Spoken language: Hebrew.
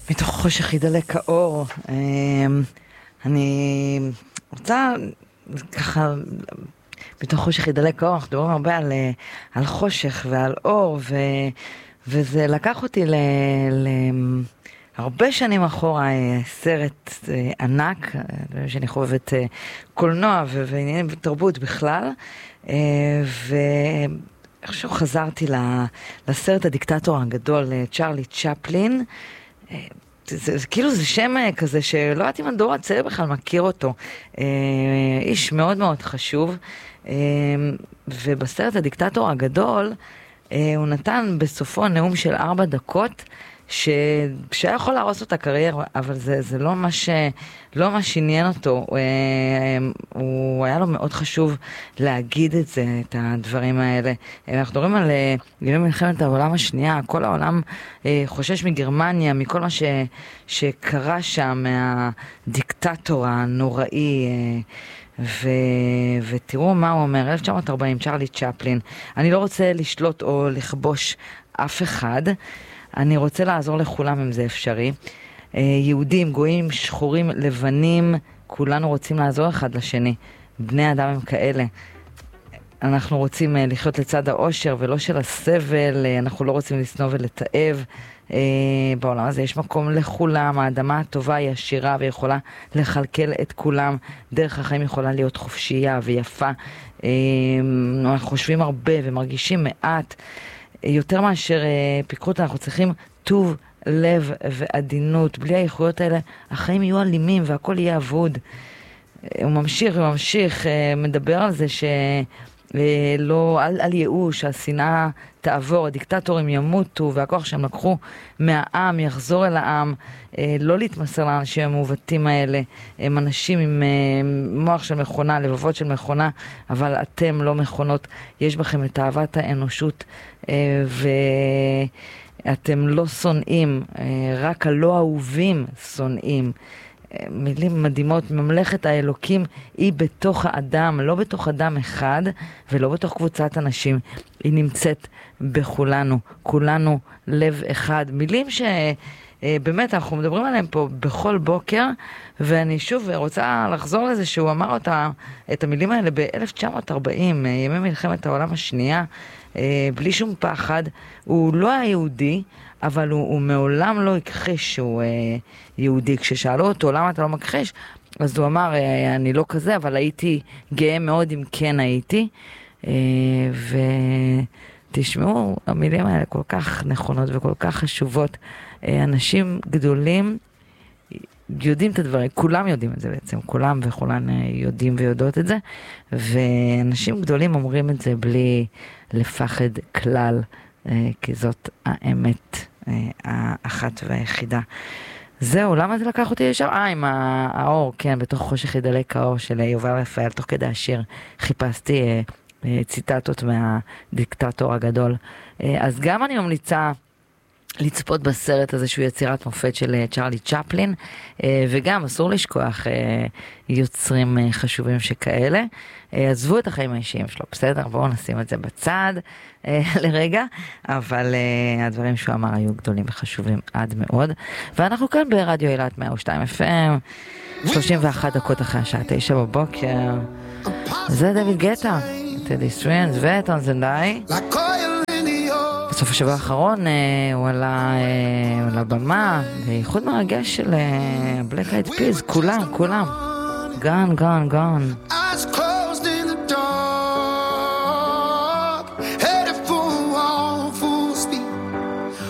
מתוך חושך ידלק האור. אני רוצה ככה, מתוך חושך ידלק האור, אנחנו מדברים הרבה על חושך ועל אור, וזה לקח אותי הרבה שנים אחורה, סרט ענק, שאני חובבת קולנוע ועניינים ותרבות בכלל, ואיכשהו חזרתי לסרט הדיקטטור הגדול, צ'רלי צ'פלין. זה כאילו זה שם כזה שלא יודעת אם הדור הצעיר בכלל מכיר אותו. איש מאוד מאוד חשוב, ובסרט הדיקטטור הגדול הוא נתן בסופו נאום של 4 דקות שהיה יכול להרוס אותה קריירה, אבל זה לא מה שעניין אותו. הוא היה לו מאוד חשוב להגיד את זה, את הדברים האלה. אנחנו מדברים על ימי מלחמת העולם השנייה, כל העולם חושש מגרמניה, מכל מה שקרה שם, מהדיקטטור הנוראי. ותראו מה הוא אומר, 1940, צ'רלי צ'פלין: אני לא רוצה לשלוט או לכבוש אף אחד, אני רוצה לעזור לכולם אם זה אפשרי. יהודים, גויים, שחורים, לבנים, כולנו רוצים לעזור אחד לשני. בני אדם הם כאלה. אנחנו רוצים לחיות לצד האושר ולא של הסבל, אנחנו לא רוצים לשנוא ולתאב. בעולם הזה יש מקום לכולם, האדמה הטובה היא עשירה ויכולה לכלכל את כולם, דרך החיים יכולה להיות חופשייה ויפה. אנחנו חושבים הרבה ומרגישים מעט, יותר מאשר פיקחות. אנחנו צריכים טוב לב ועדינות. בלי האיכויות האלה החיים יהיו אלימים והכל יהיה אבוד. הוא ממשיך, מדבר על זה שלא, על ייאוש, השנאה תעבור, הדיקטטורים ימותו והכוח שהם לקחו מהעם יחזור אל העם. לא להתמסר לאנשים המעוותים האלה, הם אנשים עם מוח של מכונה, לבבות של מכונה, אבל אתם לא מכונות, יש בכם את אהבת האנושות, ואתם לא שונאים, רק הלא אהובים שונאים. מילים מדהימות. ממלכת האלוקים היא בתוך האדם, לא בתוך אדם אחד ולא בתוך קבוצת אנשים, היא נמצאת בכולנו, כולנו לב אחד. מילים שבאמת אנחנו מדברים עליהם פה בכל בוקר, ואני שוב רוצה לחזור לזה שהוא אמר את המילים האלה ב-1940, ימי מלחמת העולם השנייה, בלי שום פחד. הוא לא היה יהודי, אבל הוא מעולם לא הכחיש שהוא יהודי. כששאלו אותו למה אתה לא מכחיש, אז הוא אמר אני לא כזה, אבל הייתי גאה מאוד אם כן הייתי. ותשמעו, המילים האלה כל כך נכונות וכל כך חשובות. אנשים גדולים יודעים את הדברים, כולם יודעים את זה בעצם, כולם וכולן יודעים ויודעות את זה, ואנשים גדולים אומרים את זה בלי לפחד כלל, כי זאת האמת האחת והיחידה. זהו, למה זה לקח אותי לשם? עם האור, כן, בתוך חושך ידלק האור של יובל רפאל. תוך כדי השיר חיפשתי ציטטות מהדיקטטור הגדול. אז גם אני ממליצה לצפות בסרט הזה שהוא יצירת מופת של צ'רלי צ'פלין, וגם אסור לשכוח יוצרים חשובים שכאלה. עזבו את החיים האישיים שלו, בסדר? בואו נשים את זה בצד לרגע, אבל הדברים שהוא אמר היו גדולים וחשובים עד מאוד. ואנחנו כאן ברדיו אילת 102 FM, 31 דקות אחרי השעה 9 בבוקר. זה דוד גטה, טדי סטרינס וטונזנדאי. בסוף השבוע האחרון הוא עלה לבמה, בייחוד מרגש של בלק אייד פיז, כולם, גן.